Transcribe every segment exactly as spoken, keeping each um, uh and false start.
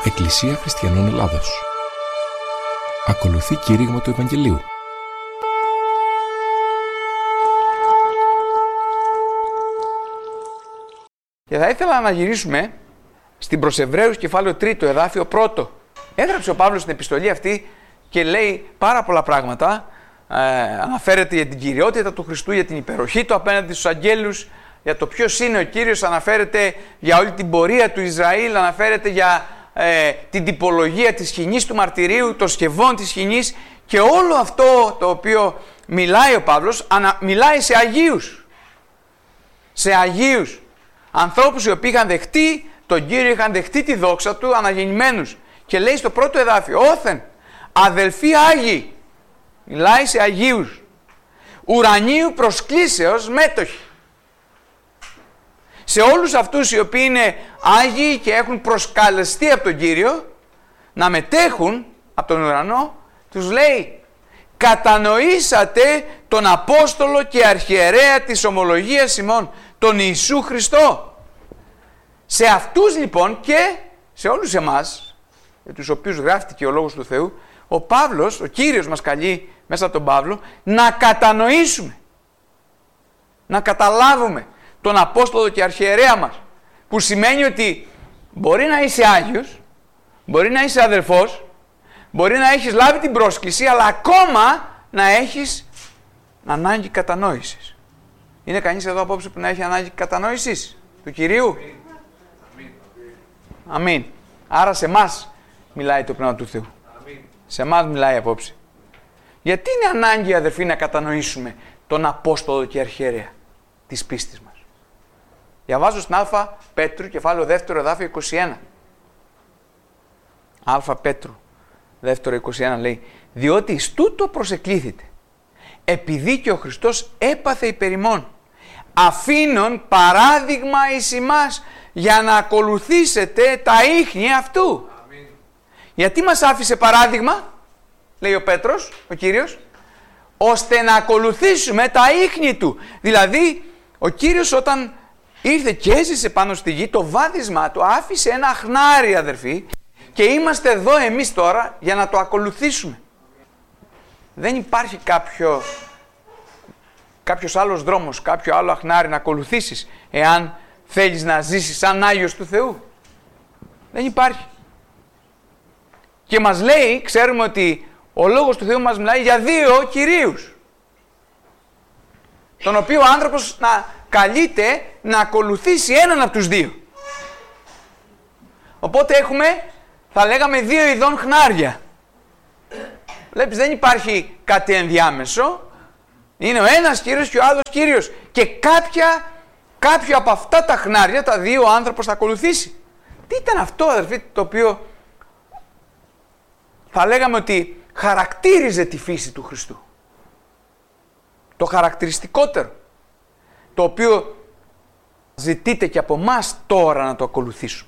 Εκκλησία Χριστιανών Ελλάδος. Ακολουθεί κήρυγμα του Ευαγγελίου. Και θα ήθελα να γυρίσουμε στην προς Εβραίους κεφάλαιο τρίτο, εδάφιο πρώτο. Έγραψε ο Παύλος στην επιστολή αυτή και λέει πάρα πολλά πράγματα. Ε, αναφέρεται για την κυριότητα του Χριστού, για την υπεροχή του απέναντι στους αγγέλους, για το ποιος είναι ο Κύριος, αναφέρεται για όλη την πορεία του Ισραήλ, αναφέρεται για ε, την τυπολογία της σκηνής του μαρτυρίου, των σκευών της σκηνής, και όλο αυτό το οποίο μιλάει ο Παύλος, ανα, μιλάει σε Αγίους. Σε Αγίους. Ανθρώπους οι οποίοι είχαν δεχτεί τον Κύριο, είχαν δεχτεί τη δόξα του, αναγεννημένους. Και λέει στο πρώτο εδάφιο, όθεν, αδελφοί Άγιοι, μιλάει σε Αγίους, ουρανίου προσκλήσεως μέτοχοι. Σε όλους αυτούς οι οποίοι είναι Άγιοι και έχουν προσκαλεστεί από τον Κύριο να μετέχουν από τον ουρανό, τους λέει, κατανοήσατε τον Απόστολο και Αρχιερέα της ομολογίας ημών, τον Ιησού Χριστό. Σε αυτούς λοιπόν και σε όλους εμάς, για τους οποίους γράφτηκε ο Λόγος του Θεού, ο Παύλος, ο Κύριος μας καλεί μέσα από τον Παύλο να κατανοήσουμε, να καταλάβουμε τον Απόστολο και Αρχιερέα μας, που σημαίνει ότι μπορεί να είσαι Άγιος, μπορεί να είσαι αδελφός, μπορεί να έχεις λάβει την πρόσκληση, αλλά ακόμα να έχεις ανάγκη κατανόησης. Είναι κανείς εδώ απόψε που να έχει ανάγκη κατανόησης του Κυρίου? Αμήν. Άρα σε εμάς μιλάει το Πνεύμα του Θεού. Αμήν. Σε εμάς μιλάει απόψε. Γιατί είναι ανάγκη, αδερφοί, να κατανοήσουμε τον Απόστολο και Αρχιερέα της πίστης μας? Διαβάζω στην Α Πέτρου, κεφάλαιο δεύτερο, εδάφιο είκοσι ένα. Α Πέτρου, δεύτερο είκοσι ένα λέει, διότι εις τούτο προσεκλήθητε, επειδή και ο Χριστός έπαθε υπερ ημών, αφήνων παράδειγμα εις ημάς, για να ακολουθήσετε τα ίχνη αυτού. Αμήν. Γιατί μας άφησε παράδειγμα, λέει ο Πέτρος, ο Κύριος, ώστε να ακολουθήσουμε τα ίχνη του. Δηλαδή, ο Κύριος όταν ήρθε και έζησε πάνω στη γη, το βάδισμά του άφησε ένα χνάρι, αδερφοί, και είμαστε εδώ εμείς τώρα για να το ακολουθήσουμε. Δεν υπάρχει κάποιο, κάποιος άλλος δρόμος, κάποιο άλλο χνάρι να ακολουθήσεις, εάν θέλεις να ζήσεις σαν Άγιος του Θεού. Δεν υπάρχει. Και μας λέει, ξέρουμε ότι ο Λόγος του Θεού μας μιλάει για δύο κυρίους, τον οποίο ο άνθρωπος να καλείται να ακολουθήσει έναν από τους δύο. Οπότε έχουμε, θα λέγαμε, δύο ειδών χνάρια. Βλέπεις, δεν υπάρχει κάτι ενδιάμεσο. Είναι ο ένας Κύριος και ο άλλος Κύριος. Και κάποια, κάποιο από αυτά τα χνάρια, τα δύο, ο άνθρωπος θα ακολουθήσει. Τι ήταν αυτό, αδερφοί, το οποίο θα λέγαμε ότι χαρακτήριζε τη φύση του Χριστού? Το χαρακτηριστικότερο, το οποίο ζητείται και από μας τώρα να το ακολουθήσουμε.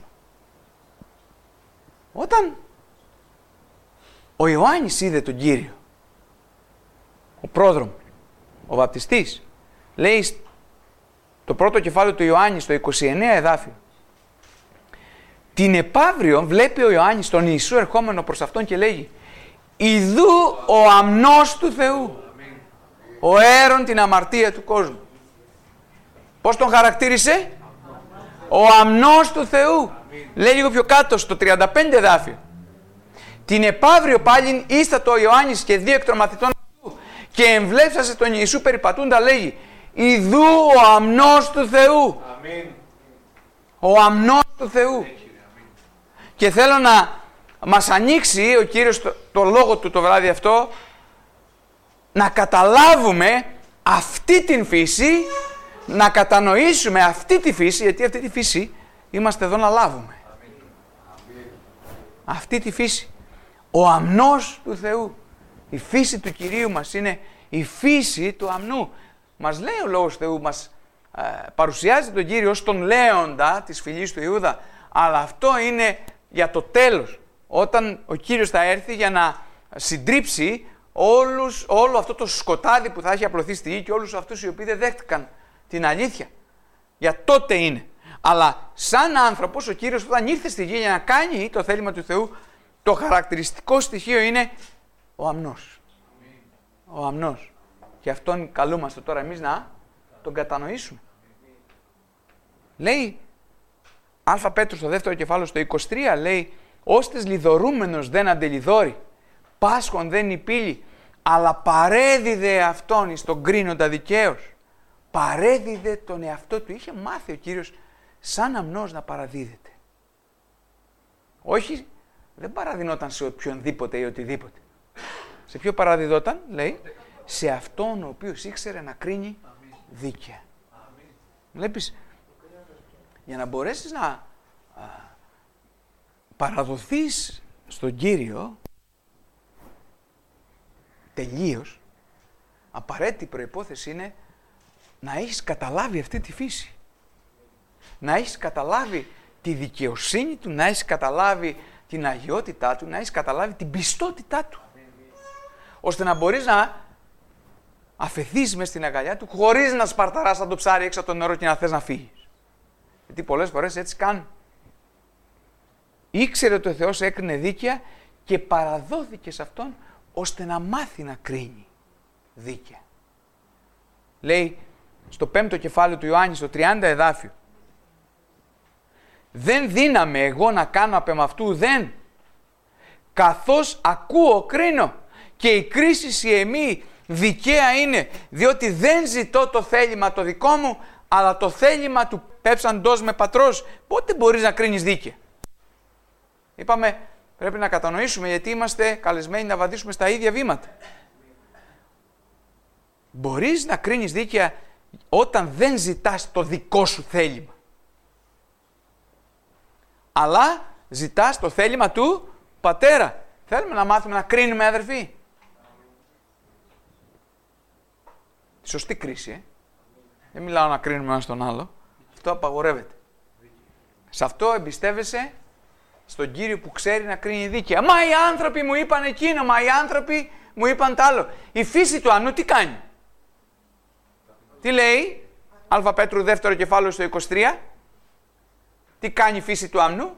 Όταν ο Ιωάννης είδε τον Κύριο, ο πρόδρομος, ο βαπτιστής, λέει το πρώτο κεφάλαιο του Ιωάννη στο είκοσι εννέα εδάφιο, την επαύριο βλέπει ο Ιωάννης τον Ιησού ερχόμενο προς αυτόν και λέγει, ιδού ο αμνός του Θεού, ο αίρον την αμαρτία του κόσμου. Πώς τον χαρακτήρισε? Ο αμνός του Θεού. Λέει λίγο πιο κάτω στο τριάντα πέντε εδάφιο, την επαύριο πάλιν ίστατο ο Ιωάννης και δύο εκ των μαθητών του και εμβλέψασε τον Ιησού περιπατούντα, λέγει, ιδού ο αμνός του Θεού. Αμήν. Ο αμνός του Θεού. Και θέλω να μας ανοίξει ο Κύριος το, το λόγο του το βράδυ αυτό, να καταλάβουμε αυτή την φύση, να κατανοήσουμε αυτή τη φύση, γιατί αυτή τη φύση είμαστε εδώ να λάβουμε. Αμήν. Αυτή τη φύση. Ο αμνός του Θεού. Η φύση του Κυρίου μας είναι η φύση του αμνού. Μας λέει ο Λόγος του Θεού, μας ε, παρουσιάζει τον Κύριο ως τον λέοντα της φυλής του Ιούδα, αλλά αυτό είναι για το τέλος, όταν ο Κύριος θα έρθει για να συντρίψει όλους, όλο αυτό το σκοτάδι που θα έχει απλωθεί στη γη και όλους αυτούς οι οποίοι δεν δέχτηκαν την αλήθεια. Για τότε είναι. Αλλά σαν άνθρωπος ο Κύριος όταν ήρθε στη γη για να κάνει το θέλημα του Θεού, το χαρακτηριστικό στοιχείο είναι ο αμνός. Ο αμνός. Και αυτόν καλούμαστε τώρα εμείς να τον κατανοήσουμε. Λέει Α Πέτρου στο δεύτερο κεφάλαιο στο είκοσι τρία, λέει, «Ώστες λιδωρούμενος δεν αντελιδώρει, πάσχον δεν υπήλει, αλλά παρέδιδε αυτόν εις τον κρίνοντα δικαίως». Παρέδιδε τον εαυτό του. Είχε μάθει ο Κύριος σαν αμνός να παραδίδεται. Όχι, δεν παραδεινόταν σε οποιονδήποτε ή οτιδήποτε. Σε ποιο παραδιδόταν, λέει, σε αυτόν ο οποίος ήξερε να κρίνει δίκαια. Βλέπεις, για να μπορέσεις να α, παραδοθείς στον Κύριο τελείως, απαραίτητη προϋπόθεση είναι να έχεις καταλάβει αυτή τη φύση. Να έχεις καταλάβει τη δικαιοσύνη του, να έχεις καταλάβει την αγιότητά του, να έχεις καταλάβει την πιστότητά του. Ώστε να μπορείς να αφαιθείς μες στην αγκαλιά του χωρίς να σπαρταράς σαν το ψάρι έξω από το νερό και να θες να φύγεις. Γιατί πολλές φορές έτσι κάνουν. Ήξερε ότι ο Θεός έκρινε δίκαια και παραδόθηκε σε Αυτόν ώστε να μάθει να κρίνει δίκαια. Λέει στο πέμπτο κεφάλαιο του Ιωάννη, στο τριάντα εδάφιο, «Δεν δύναμαι εγώ να κάνω απ' εμαυτού ουδέν, καθώς ακούω κρίνω, και η κρίση η εμή δικαία είναι, διότι δεν ζητώ το θέλημα το δικό μου, αλλά το θέλημα του πέψαντός με πατρός». Πότε μπορείς να κρίνεις δίκαια? Είπαμε, πρέπει να κατανοήσουμε, γιατί είμαστε καλεσμένοι να βαδίσουμε στα ίδια βήματα. Μπορείς να κρίνεις δίκαια όταν δεν ζητάς το δικό σου θέλημα, αλλά ζητάς το θέλημα του πατέρα. Θέλουμε να μάθουμε να κρίνουμε, αδερφοί. Σωστή κρίση, ε. Δεν μιλάω να κρίνουμε ένα τον άλλο. Αυτό απαγορεύεται. Σε αυτό εμπιστεύεσαι στον Κύριο που ξέρει να κρίνει δίκαια. Μα οι άνθρωποι μου είπαν εκείνο, μα οι άνθρωποι μου είπαν τ' άλλο. Η φύση του αμνού τι κάνει? Τι λέει, Α Πέτρου δεύτερο κεφάλαιο στο είκοσι τρία, τι κάνει η φύση του αμνού?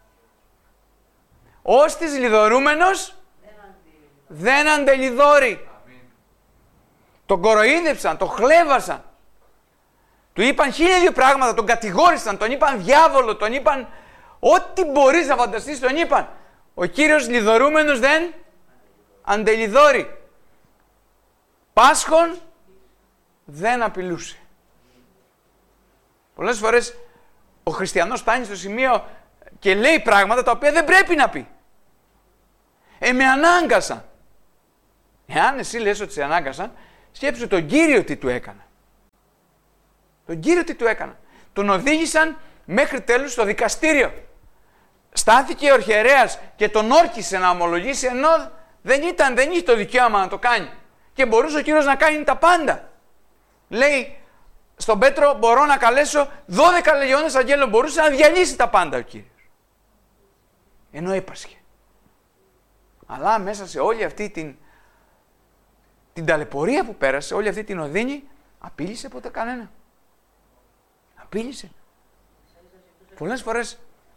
Όστις λιδωρούμενος δεν αντελιδώρει. Τον κοροϊδεύσαν, τον χλέβασαν. Του είπαν χίλια δύο πράγματα, τον κατηγόρησαν, τον είπαν διάβολο, τον είπαν ό,τι μπορείς να φανταστείς, τον είπαν. Ο Κύριος λιδωρούμενος δεν αντελιδώρει. Πάσχον δεν απειλούσε. Πολλές φορές ο χριστιανός φτάνει στο σημείο και λέει πράγματα τα οποία δεν πρέπει να πει. Ε, με ανάγκασαν. Εάν εσύ λες ότι σε ανάγκασαν, σκέψου τον Κύριο τι του έκανα. Τον Κύριο τι του έκανα. Τον οδήγησαν μέχρι τέλους στο δικαστήριο. Στάθηκε ο αρχιερέας και τον όρκησε να ομολογήσει, ενώ δεν ήταν, δεν είχε το δικαίωμα να το κάνει. Και μπορούσε ο Κύριος να κάνει τα πάντα. Λέει στον Πέτρο, μπορώ να καλέσω δώδεκα λεγιώνες αγγέλων, μπορούσε να διαλύσει τα πάντα ο Κύριος. Ενώ έπασχε. Αλλά μέσα σε όλη αυτή την, την ταλαιπωρία που πέρασε, όλη αυτή την οδύνη, απείλησε ποτέ κανένα. Απείλησε. Πολλές φορές,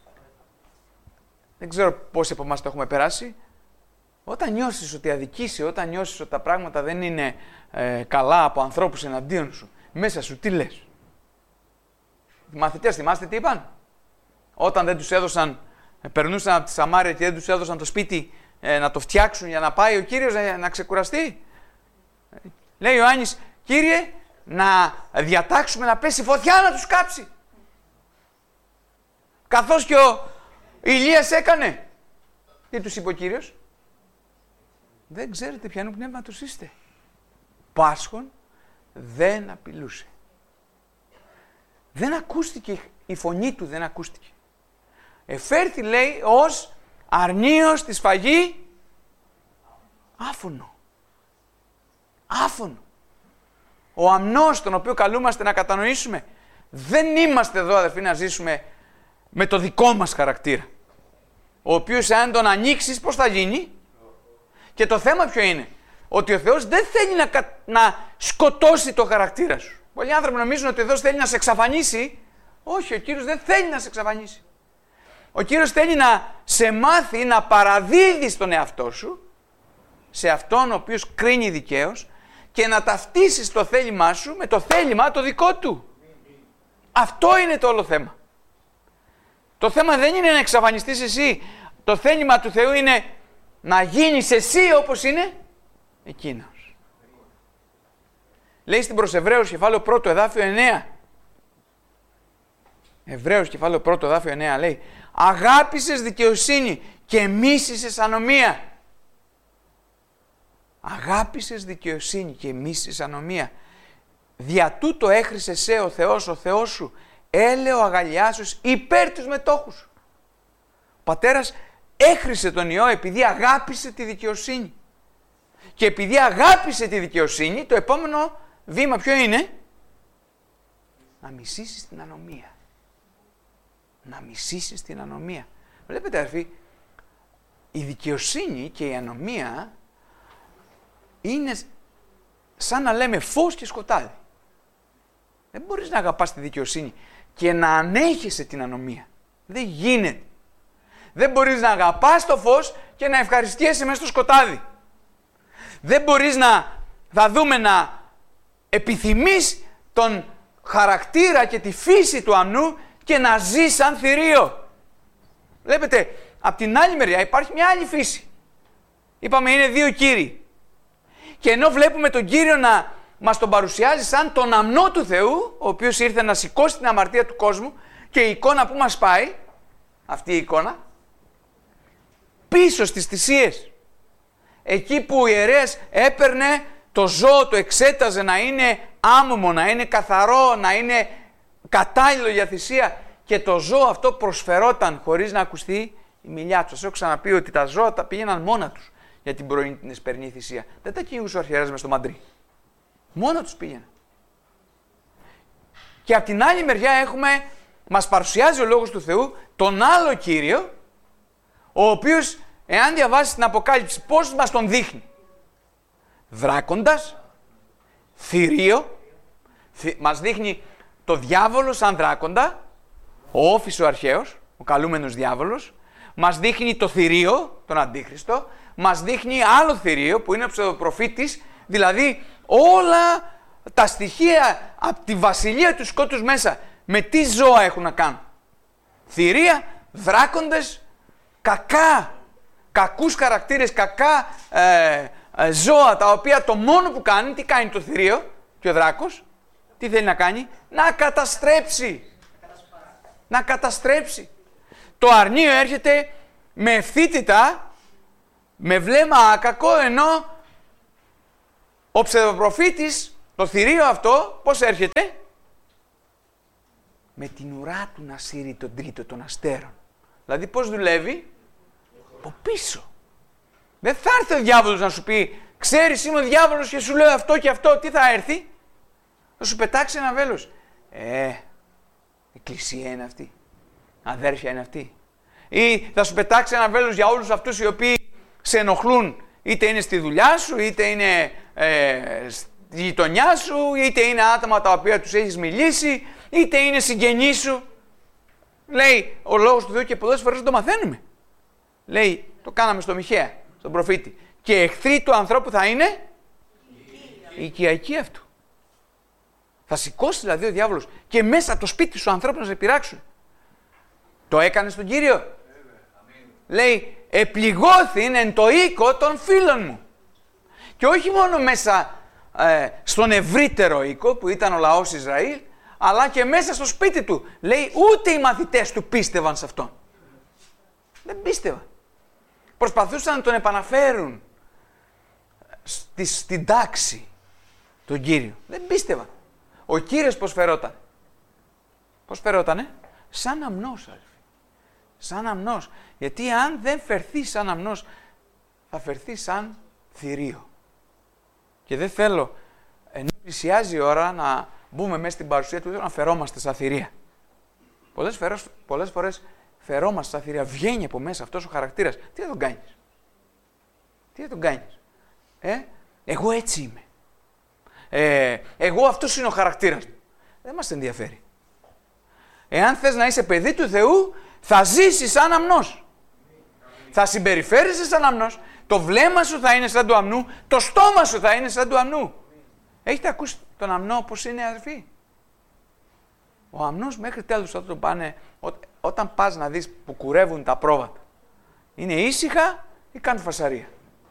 δεν ξέρω πόσοι από εμάς το έχουμε περάσει, όταν νιώσεις ότι αδικήσει, όταν νιώσεις ότι τα πράγματα δεν είναι ε, καλά από ανθρώπους εναντίον σου, μέσα σου τι λες? Οι μαθητές θυμάστε τι είπαν? Όταν δεν τους έδωσαν, ε, περνούσαν από τη Σαμάρια και δεν τους έδωσαν το σπίτι ε, να το φτιάξουν για να πάει ο Κύριος να, να ξεκουραστεί. Λέει ο Ιωάννης, Κύριε, να διατάξουμε να πέσει φωτιά να τους κάψει. Καθώς και ο Ηλίας έκανε. Τι τους είπε ο Κύριος? Δεν ξέρετε ποιανού πνεύματος είστε. Πάσχον δεν απειλούσε. Δεν ακούστηκε, η φωνή του δεν ακούστηκε. Εφέρθη, λέει, ως αρνίος τη σφαγή άφωνο. Άφωνο. Ο αμνός τον οποίο καλούμαστε να κατανοήσουμε, δεν είμαστε εδώ, αδερφοί, να ζήσουμε με το δικό μας χαρακτήρα. Ο οποίος αν τον ανοίξεις, πώς θα γίνει? Και το θέμα ποιο είναι? Ότι ο Θεός δεν θέλει να, κα... να σκοτώσει το χαρακτήρα σου. Πολλοί άνθρωποι νομίζουν ότι ο Θεός θέλει να σε εξαφανίσει Όχι, ο Κύριος δεν θέλει να σε εξαφανίσει. Ο Κύριος θέλει να σε μάθει να παραδίδεις τον εαυτό σου σε αυτόν ο οποίος κρίνει δικαίως και να ταυτίσεις το θέλημά σου με το θέλημα το δικό του. Αυτό είναι το όλο θέμα. Το θέμα δεν είναι να εξαφανιστείς εσύ. Το θέλημα του Θεού είναι να γίνεις εσύ όπως είναι εκείνος. Λέει στην προς Εβραίους κεφάλαιο πρώτο εδάφιο εννέα. Εβραίους κεφάλαιο πρώτο εδάφιο εννέα λέει: αγάπησες δικαιοσύνη και μίσησες ανομία. Αγάπησες δικαιοσύνη και μίσησες ανομία. Δια τούτο έχρισε σε ο Θεός, ο Θεός σου, έλεο αγαλιάσεως υπέρ τους μετόχους. Ο πατέρας έχρισε τον Υιό επειδή αγάπησε τη δικαιοσύνη. Και επειδή αγάπησε τη δικαιοσύνη, το επόμενο βήμα ποιο είναι? Να μισήσεις την ανομία. Να μισήσεις την ανομία. Βλέπετε αδερφοί, η δικαιοσύνη και η ανομία είναι σαν να λέμε φως και σκοτάδι. Δεν μπορείς να αγαπάς τη δικαιοσύνη και να ανέχεσαι την ανομία. Δεν γίνεται. Δεν μπορείς να αγαπάς το φως και να ευχαριστιέσαι μέσα στο σκοτάδι. Δεν μπορείς να, θα δούμε, να επιθυμείς τον χαρακτήρα και τη φύση του αμνού και να ζεις σαν θηρίο. Βλέπετε, απ' την άλλη μεριά υπάρχει μια άλλη φύση. Είπαμε είναι δύο κύριοι. Και ενώ βλέπουμε τον Κύριο να μας τον παρουσιάζει σαν τον αμνό του Θεού, ο οποίος ήρθε να σηκώσει την αμαρτία του κόσμου, και η εικόνα που μας πάει, αυτή η εικόνα, πίσω στις θυσίες, εκεί που ο ιερέας έπαιρνε το ζώο, το εξέταζε να είναι άμωμο, να είναι καθαρό, να είναι κατάλληλο για θυσία, και το ζώο αυτό προσφερόταν χωρίς να ακουστεί η μιλιά του. Σας έχω ξαναπεί ότι τα ζώα τα πήγαιναν μόνα τους για την πρωινή την εσπερινή θυσία. Δεν τα κυνηγούσε ο αρχιερέας μες στο μαντρί. Μόνα τους πήγαιναν. Και από την άλλη μεριά έχουμε, μας παρουσιάζει ο Λόγος του Θεού τον άλλο Κύριο, ο οποίος, εάν διαβάσεις την Αποκάλυψη, πώς μας τον δείχνει? Δράκοντας, θηρίο, θη, μας δείχνει το διάβολο σαν δράκοντα, ο Όφης ο αρχαίος, ο καλούμενος διάβολος, μας δείχνει το θηρίο, τον Αντίχριστο, μας δείχνει άλλο θηρίο που είναι ο ψευδοπροφήτης, δηλαδή όλα τα στοιχεία από τη βασιλεία του σκότους μέσα, με τι ζώα έχουν να κάνουν? Θηρία, δράκοντες, κακά, κακούς χαρακτήρες, κακά ε, ε, ζώα, τα οποία το μόνο που κάνει, τι κάνει το θηρίο και ο δράκος? Τι θέλει να κάνει? Να καταστρέψει. Να καταστρέψει. Το αρνείο έρχεται με ευθύτητα, με βλέμμα άκακο, ενώ ο ψευδοπροφήτης, το θηρίο αυτό, πώς έρχεται? Με την ουρά του να σύρει τον τρίτο των αστέρων. Δηλαδή πώς δουλεύει? Από πίσω. Δεν θα έρθει ο διάβολος να σου πει, ξέρεις είμαι ο διάβολος και σου λέω αυτό και αυτό. Τι θα έρθει? Θα σου πετάξει ένα βέλος. Ε, εκκλησία είναι αυτή. Αδέρφια είναι αυτή. Ή θα σου πετάξει ένα βέλος για όλους αυτούς οι οποίοι σε ενοχλούν. Είτε είναι στη δουλειά σου, είτε είναι ε, στη γειτονιά σου, είτε είναι άτομα τα οποία τους έχεις μιλήσει, είτε είναι συγγενείς σου. Λέει ο Λόγος του Θεού και πολλές φορές δεν το μαθαίνουμε. Λέει, το κάναμε στο Μιχαία, στον προφήτη. Και εχθροί του ανθρώπου θα είναι η οικιακή αυτού. Θα σηκώσει δηλαδή ο διάβολος και μέσα από το σπίτι σου ανθρώπου να σε πειράξουν. Το έκανε στον Κύριο. Λέει, επληγώθην εν το οίκο των φίλων μου. Και όχι μόνο μέσα ε, στον ευρύτερο οίκο που ήταν ο λαός Ισραήλ, αλλά και μέσα στο σπίτι του. Λέει, ούτε οι μαθητές του πίστευαν σε αυτόν. Δεν πίστευαν. Προσπαθούσαν να τον επαναφέρουν στη, στην τάξη τον Κύριο. Δεν πίστευαν. Ο Κύριος πώς φερόταν? Πώς φερότανε? Σαν αμνός, αδελφοί. Σαν αμνός. Γιατί αν δεν φερθεί σαν αμνός, θα φερθεί σαν θηρίο. Και δεν θέλω, ενώ πλησιάζει η ώρα, να μπούμε μέσα στην παρουσία του, να φερόμαστε σαν θηρία. Πολλές, φερός, πολλές φορές φερόμαστε σαν θηρία. Βγαίνει από μέσα αυτός ο χαρακτήρας. Τι θα τον κάνεις? Τι θα τον κάνεις? Ε, εγώ έτσι είμαι. Ε, εγώ αυτός είναι ο χαρακτήρας. Δεν μας ενδιαφέρει. Εάν θες να είσαι παιδί του Θεού, θα ζήσεις σαν αμνός. Θα συμπεριφέρεσαι σαν αμνός. Το βλέμμα σου θα είναι σαν του αμνού. Το στόμα σου θα είναι σαν του αμνού. Έχετε ακούσει τον αμνό πώς είναι, αδερφοί? Ο αμνός μέχρι τέλους όταν τον πάνε, ό, όταν πας να δεις που κουρεύουν τα πρόβατα, είναι ήσυχα ή κάνουν φασαρία?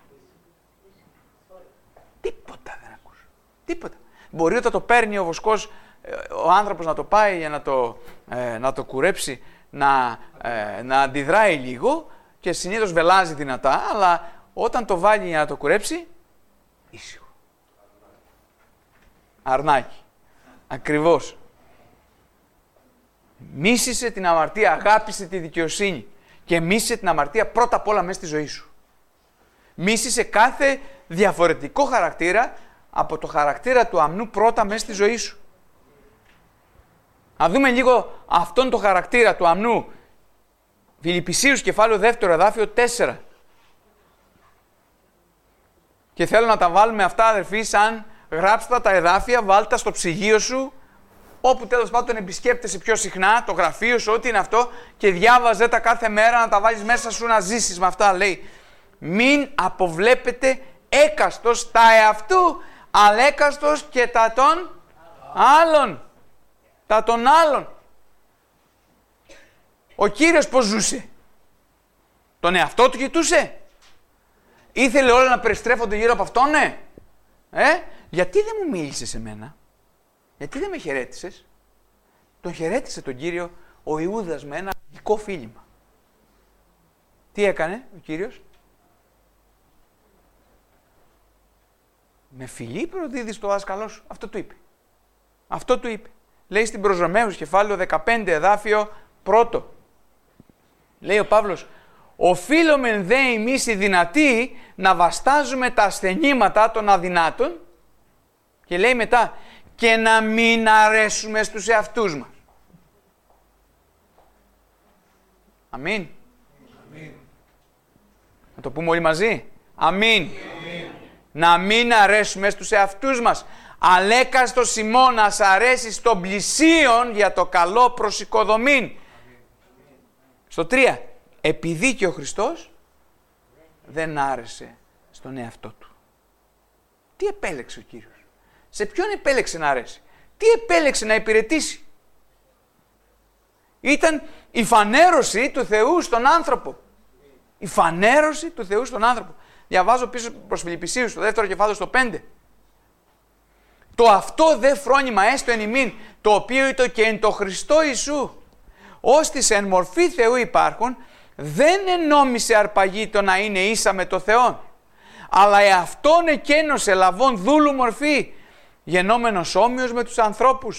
Τίποτα δεν ακούς. Τίποτα. Μπορεί όταν το παίρνει ο βοσκός, ο άνθρωπος να το πάει για να το, ε, να το κουρέψει, να, ε, να αντιδράει λίγο και συνήθως βελάζει δυνατά, αλλά όταν το βάλει για να το κουρέψει, ήσυχο. Αρνάκι. Ακριβώς. Μίσησε την αμαρτία, αγάπησε τη δικαιοσύνη και μίσησε την αμαρτία πρώτα απ' όλα μέσα στη ζωή σου. Μίσησε κάθε διαφορετικό χαρακτήρα από το χαρακτήρα του αμνού πρώτα μέσα στη ζωή σου. Να δούμε λίγο αυτόν τον χαρακτήρα του αμνού. Φιλιππισίους κεφάλαιο δεύτερο εδάφιο τέσσερα. Και θέλω να τα βάλουμε αυτά, αδερφοί, σαν γράψτε τα εδάφια, βάλτε στο ψυγείο σου, όπου τέλος πάντων επισκέπτεσαι πιο συχνά, το γραφείο σου, ό,τι είναι αυτό, και διάβαζε τα κάθε μέρα να τα βάλεις μέσα σου να ζήσεις με αυτά. Λέει, μην αποβλέπετε έκαστος τα εαυτού, αλλά έκαστος και τα των άλλων. Τα των άλλων. Ο Κύριος πώς ζούσε? Τον εαυτό του κοιτούσε? Ήθελε όλα να περιστρέφονται γύρω από αυτόν, ναι? Ε? Γιατί δεν μου μίλησες σε μένα? Γιατί δεν με χαιρέτησες? Τον χαιρέτησε τον Κύριο ο Ιούδας με ένα αγγλικό φίλημα. Τι έκανε ο Κύριος? Με φιλί προδίδεις το δάσκαλό σου. Αυτό του είπε. Αυτό του είπε. Λέει στην προς Ρωμαίους κεφάλαιο δεκαπέντε εδάφιο πρώτο. Λέει ο Παύλος, οφείλομεν δε εμείς οι δυνατοί να βαστάζουμε τα ασθενήματα των αδυνάτων, και λέει μετά, και να μην αρέσουμε στους εαυτούς μας. Αμήν. Αμήν. Να το πούμε όλοι μαζί. Αμήν. Αμήν. Να μην αρέσουμε στους εαυτούς μας. Αλέκαστος ημών ας αρέσει στον πλησίον για το καλό προσοικοδομήν. Στο τρία. Επειδή και ο Χριστός δεν άρεσε στον εαυτό του. Τι επέλεξε ο Κύριος? Σε ποιον επέλεξε να αρέσει? Τι επέλεξε να υπηρετήσει? Ήταν η φανέρωση του Θεού στον άνθρωπο. Η φανέρωση του Θεού στον άνθρωπο. Διαβάζω πίσω προς Φιλιππισίους, στο δεύτερο κεφάλαιο στο πέντε. Το αυτό δε φρόνημα έστω εν ημίν, το οποίο ήτο και εν το Χριστό Ιησού, ώστις εν μορφή Θεού υπάρχουν, δεν ενόμισε αρπαγή το να είναι ίσα με το Θεό, αλλά εαυτόν εκένωσε λαβών δούλου μορφή, γενόμενος όμοιος με τους ανθρώπους